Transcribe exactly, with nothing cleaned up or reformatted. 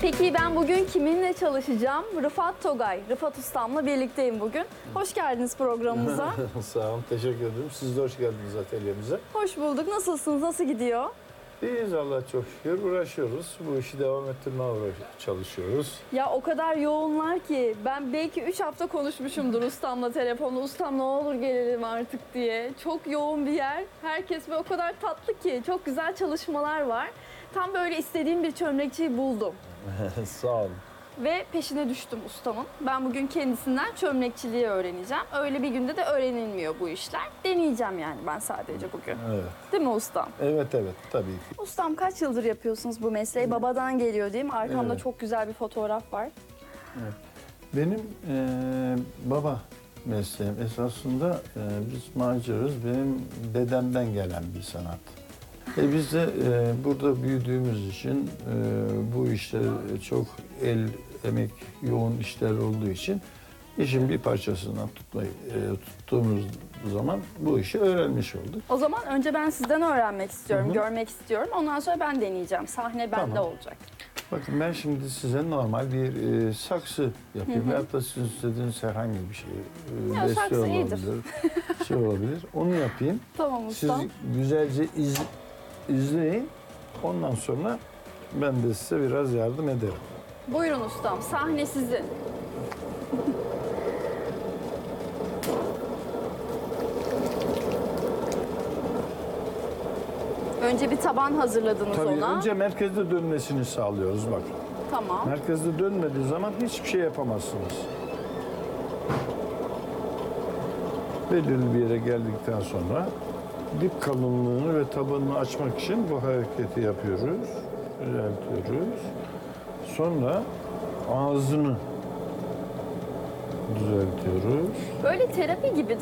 Peki ben bugün kiminle çalışacağım? Rıfat Togay, Rıfat Ustam'la birlikteyim bugün. Hoş geldiniz programımıza. Sağ olun, teşekkür ederim. Siz de hoş geldiniz atölyemize. Hoş bulduk. Nasılsınız? Nasıl gidiyor? İyiyiz Allah'a çok şükür. Uğraşıyoruz. Bu işi devam ettirmeye uğraş çalışıyoruz. Ya o kadar yoğunlar ki ben belki üç hafta konuşmuşumdur ustamla telefonda. Ustam ne olur gelelim artık diye. Çok yoğun bir yer. Herkes ve o kadar tatlı ki. Çok güzel çalışmalar var. Tam böyle istediğim bir çömlekçiyi buldum. Sağ olun. Ve peşine düştüm ustamın. Ben bugün kendisinden çömlekçiliği öğreneceğim. Öyle bir günde de öğrenilmiyor bu işler. Deneyeceğim yani ben sadece bugün. Evet. Değil mi ustam? Evet, evet. Tabii ki. Ustam kaç yıldır yapıyorsunuz bu mesleği? Babadan geliyor değil mi? Arkamda Evet. çok güzel bir fotoğraf var. Evet. Benim eee, baba mesleğim esasında eee, biz maceruz. Benim dedemden gelen bir sanat. E biz de eee, burada büyüdüğümüz için eee, bu işler çok el, emek, yoğun işler olduğu için işin bir parçasından tutmayı eee, tuttuğumuz zaman bu işi öğrenmiş olduk. O zaman önce ben sizden öğrenmek istiyorum, Hı hı. görmek istiyorum. Ondan sonra ben deneyeceğim. Sahne bende Tamam. olacak. Bakın ben şimdi size normal bir eee, saksı yapayım. Hı hı. Veyahut da sizin istediğiniz herhangi bir şey. eee, Ya, beste saksı iyidir. olabilir, şey olabilir. Onu yapayım. Tamam Siz ustam. güzelce iz, izleyin. Ondan sonra ben de size biraz yardım ederim. Buyurun ustam, sahne sizin. Önce bir taban hazırladınız Tabii ona. önce merkezde dönmesini sağlıyoruz bak. Tamam. Merkezde dönmediği zaman hiçbir şey yapamazsınız. Belirli bir yere geldikten sonra dip kalınlığını ve tabanını açmak için bu hareketi yapıyoruz. Düzeltiyoruz. Sonra ağzını düzeltiyoruz. Böyle terapi gibi değil